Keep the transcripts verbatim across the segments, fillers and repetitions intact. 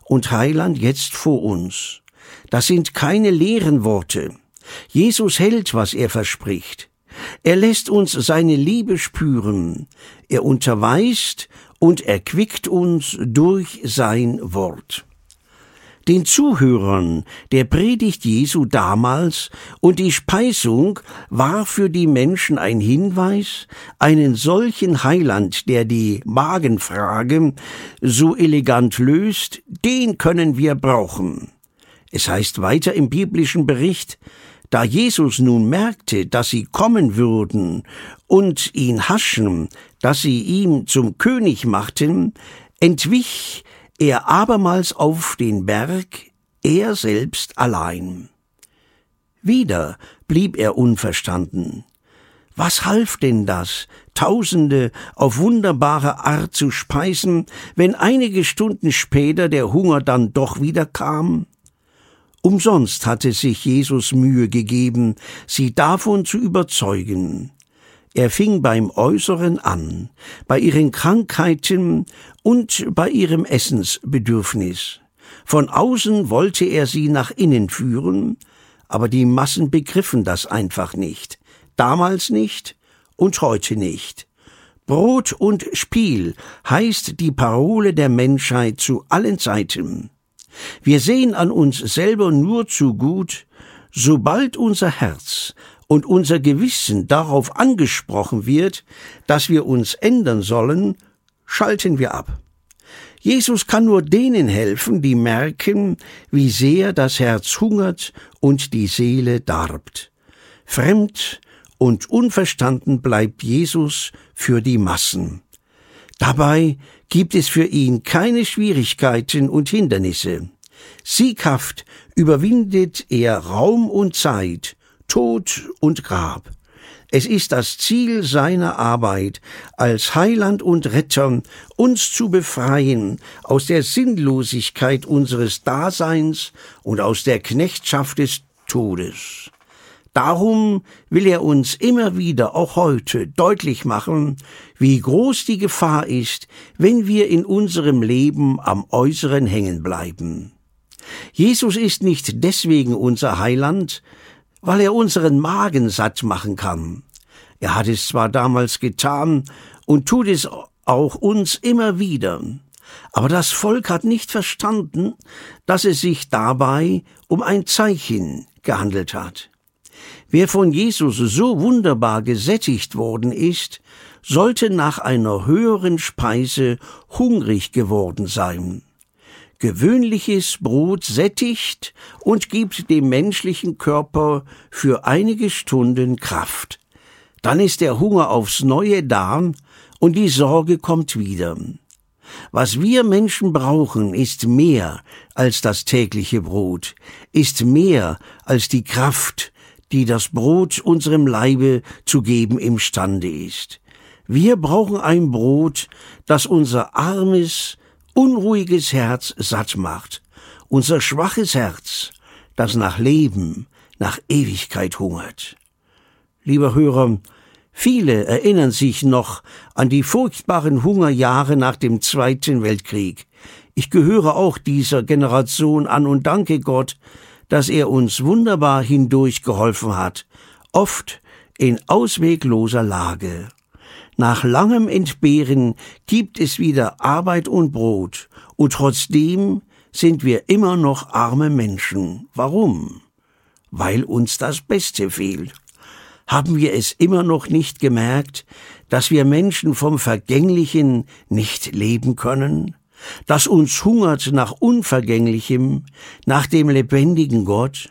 und Heiland jetzt vor uns. Das sind keine leeren Worte. Jesus hält, was er verspricht. Er lässt uns seine Liebe spüren. Er unterweist und erquickt uns durch sein Wort. Den Zuhörern der Predigt Jesu damals und die Speisung war für die Menschen ein Hinweis, einen solchen Heiland, der die Magenfrage so elegant löst, den können wir brauchen. Es heißt weiter im biblischen Bericht, da Jesus nun merkte, dass sie kommen würden und ihn haschen, dass sie ihn zum König machten, entwich er abermals auf den Berg, er selbst allein. Wieder blieb er unverstanden. Was half denn das, Tausende auf wunderbare Art zu speisen, wenn einige Stunden später der Hunger dann doch wieder kam? Umsonst hatte sich Jesus Mühe gegeben, sie davon zu überzeugen. Er fing beim Äußeren an, bei ihren Krankheiten und bei ihrem Essensbedürfnis. Von außen wollte er sie nach innen führen, aber die Massen begriffen das einfach nicht. Damals nicht und heute nicht. Brot und Spiel heißt die Parole der Menschheit zu allen Zeiten. Wir sehen an uns selber nur zu gut, sobald unser Herz und unser Gewissen darauf angesprochen wird, dass wir uns ändern sollen, schalten wir ab. Jesus kann nur denen helfen, die merken, wie sehr das Herz hungert und die Seele darbt. Fremd und unverstanden bleibt Jesus für die Massen. Dabei gibt es für ihn keine Schwierigkeiten und Hindernisse. Sieghaft überwindet er Raum und Zeit, Tod und Grab. Es ist das Ziel seiner Arbeit als Heiland und Retter, uns zu befreien aus der Sinnlosigkeit unseres Daseins und aus der Knechtschaft des Todes. Darum will er uns immer wieder, auch heute, deutlich machen, wie groß die Gefahr ist, wenn wir in unserem Leben am Äußeren hängen bleiben. Jesus ist nicht deswegen unser Heiland, weil er unseren Magen satt machen kann. Er hat es zwar damals getan und tut es auch uns immer wieder, aber das Volk hat nicht verstanden, dass es sich dabei um ein Zeichen gehandelt hat. Wer von Jesus so wunderbar gesättigt worden ist, sollte nach einer höheren Speise hungrig geworden sein. Gewöhnliches Brot sättigt und gibt dem menschlichen Körper für einige Stunden Kraft. Dann ist der Hunger aufs Neue da und die Sorge kommt wieder. Was wir Menschen brauchen, ist mehr als das tägliche Brot, ist mehr als die Kraft, die das Brot unserem Leibe zu geben imstande ist. Wir brauchen ein Brot, das unser armes, unruhiges Herz satt macht, unser schwaches Herz, das nach Leben, nach Ewigkeit hungert. Lieber Hörer, viele erinnern sich noch an die furchtbaren Hungerjahre nach dem Zweiten Weltkrieg. Ich gehöre auch dieser Generation an und danke Gott, dass er uns wunderbar hindurch geholfen hat, oft in auswegloser Lage. Nach langem Entbehren gibt es wieder Arbeit und Brot, und trotzdem sind wir immer noch arme Menschen. Warum? Weil uns das Beste fehlt. Haben wir es immer noch nicht gemerkt, dass wir Menschen vom Vergänglichen nicht leben können? Dass uns hungert nach Unvergänglichem, nach dem lebendigen Gott?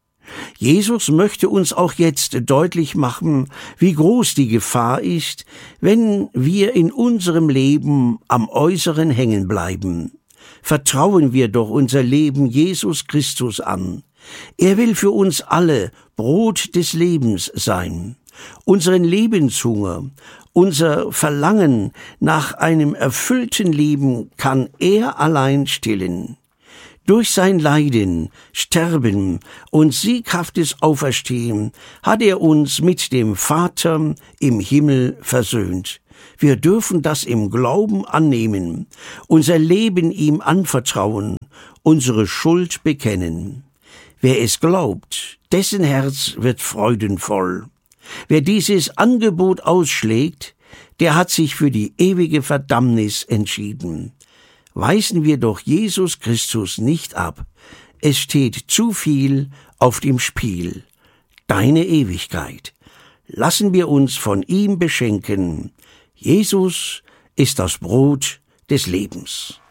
Jesus möchte uns auch jetzt deutlich machen, wie groß die Gefahr ist, wenn wir in unserem Leben am Äußeren hängen bleiben. Vertrauen wir doch unser Leben Jesus Christus an. Er will für uns alle Brot des Lebens sein. Unseren Lebenshunger, unser Verlangen nach einem erfüllten Leben kann er allein stillen. Durch sein Leiden, Sterben und sieghaftes Auferstehen hat er uns mit dem Vater im Himmel versöhnt. Wir dürfen das im Glauben annehmen, unser Leben ihm anvertrauen unsere Schuld bekennen. Wer es glaubt, dessen Herz wird freudenvoll. Wer dieses Angebot ausschlägt, der hat sich für die ewige Verdammnis entschieden. Weisen wir doch Jesus Christus nicht ab. Es steht zu viel auf dem Spiel. Deine Ewigkeit. Lassen wir uns von ihm beschenken. Jesus ist das Brot des Lebens.